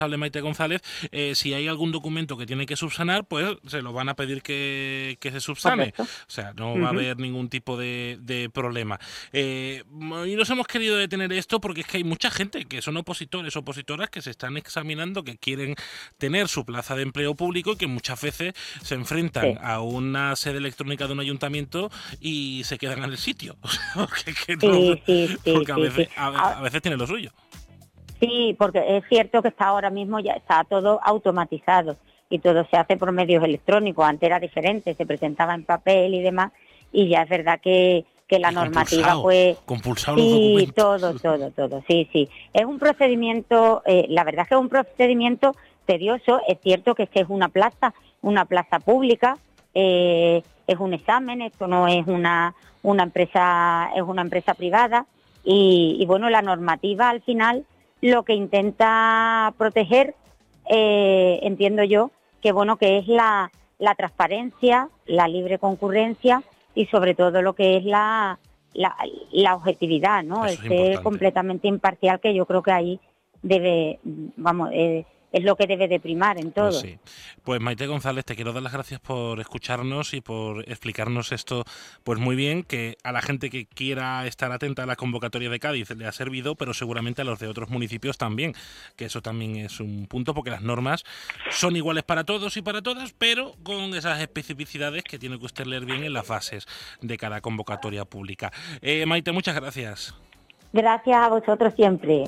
Maite González, si hay algún documento que tiene que subsanar, pues se lo van a pedir que se subsane. Correcto. O sea, no va a haber ningún tipo de problema. Y nos hemos querido detener esto porque es que hay mucha gente que son opositores, opositoras que se están examinando, que quieren tener su plaza de empleo público y que muchas veces se enfrentan a una sede electrónica de un ayuntamiento y se quedan en el sitio. Porque a veces tiene lo suyo. Sí, porque es cierto que está ahora mismo ya está todo automatizado y todo se hace por medios electrónicos. Antes era diferente, se presentaba en papel y demás, y ya es verdad que la normativa pues compulsado sí, todo, sí. Es un procedimiento, la verdad es que es un procedimiento tedioso. Es cierto que es una plaza pública, es un examen, esto no es una empresa, es una empresa privada y bueno, la normativa al final lo que intenta proteger, entiendo yo, que bueno, que es la transparencia, la libre concurrencia y sobre todo lo que es la objetividad, ¿no? Eso el ser completamente imparcial, que yo creo que ahí debe, es lo que debe de primar en todo. Pues sí. Pues Maite González, te quiero dar las gracias por escucharnos y por explicarnos esto pues muy bien, que a la gente que quiera estar atenta a la convocatoria de Cádiz le ha servido, pero seguramente a los de otros municipios también, que eso también es un punto, porque las normas son iguales para todos y para todas, pero con esas especificidades que tiene que usted leer bien en las bases de cada convocatoria pública. Maite, muchas gracias. Gracias a vosotros siempre.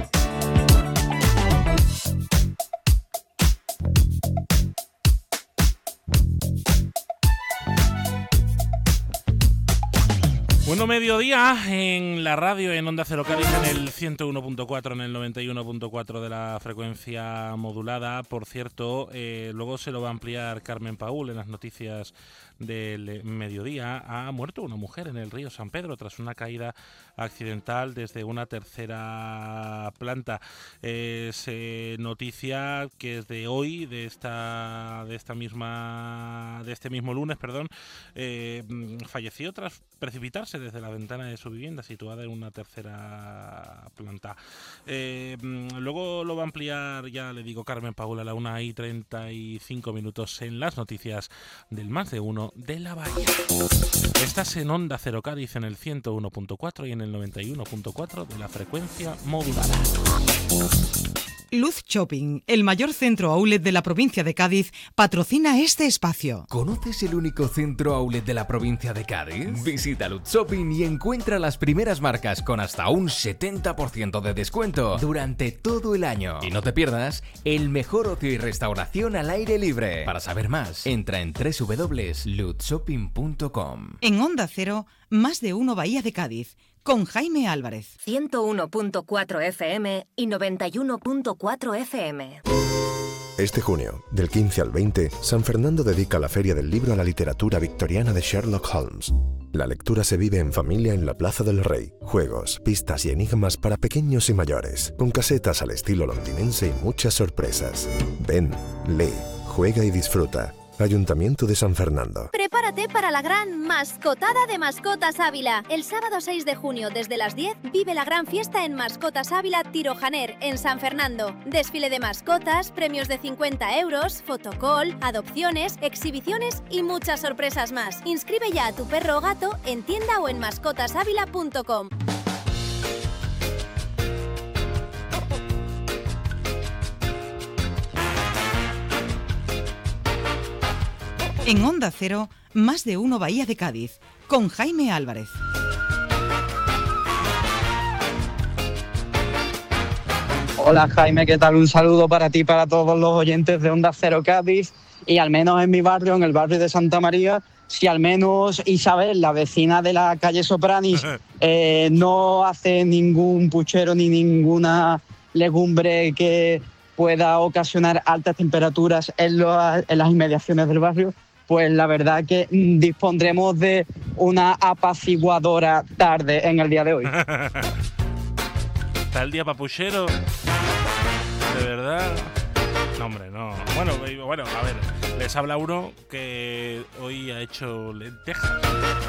Bueno, mediodía en la radio, en Onda Cero Cádiz, en el 101.4, en el 91.4 de la frecuencia modulada. Por cierto, luego se lo va a ampliar Carmen Paúl en las noticias del mediodía. Ha muerto una mujer en el río San Pedro tras una caída accidental desde una tercera planta. Se noticia que es de hoy, de este mismo lunes, falleció tras precipitarse desde la ventana de su vivienda situada en una tercera planta. Luego lo va a ampliar, ya le digo, Carmen Paula, a la 1:35 en las noticias del Más de Uno de la Bahía. Estás en Onda Cero Cádiz en el 101.4 y en el 91.4 de la frecuencia modulada. Luz Shopping, el mayor centro outlet de la provincia de Cádiz, patrocina este espacio. ¿Conoces el único centro outlet de la provincia de Cádiz? Visita Luz Shopping y encuentra las primeras marcas con hasta un 70% de descuento durante todo el año. Y no te pierdas el mejor ocio y restauración al aire libre. Para saber más, entra en www.luzshopping.com. En Onda Cero, Más de Uno Bahía de Cádiz, con Jaime Álvarez. 101.4 FM y 91.4 FM. Este junio, del 15 al 20, San Fernando dedica la Feria del Libro a la literatura victoriana de Sherlock Holmes. La lectura se vive en familia en la Plaza del Rey. Juegos, pistas y enigmas para pequeños y mayores, con casetas al estilo londinense y muchas sorpresas. Ven, lee, juega y disfruta. Ayuntamiento de San Fernando. Prepárate para la gran Mascotada de Mascotas Ávila. El sábado 6 de junio, desde las 10, vive la gran fiesta en Mascotas Ávila Tirojaner, en San Fernando. Desfile de mascotas, premios de 50 euros, fotocall, adopciones, exhibiciones y muchas sorpresas más. Inscribe ya a tu perro o gato en tienda o en mascotasávila.com. En Onda Cero, Más de Uno Bahía de Cádiz, con Jaime Álvarez. Hola Jaime, ¿qué tal? Un saludo para ti y para todos los oyentes de Onda Cero Cádiz. Y al menos en mi barrio, en el barrio de Santa María, si al menos Isabel, la vecina de la calle Sopranis, no hace ningún puchero ni ninguna legumbre que pueda ocasionar altas temperaturas en las inmediaciones del barrio, pues la verdad que dispondremos de una apaciguadora tarde en el día de hoy. Está el día papuchero. De verdad. No, hombre, no. Bueno, a ver, les habla uno que hoy ha hecho lentejas.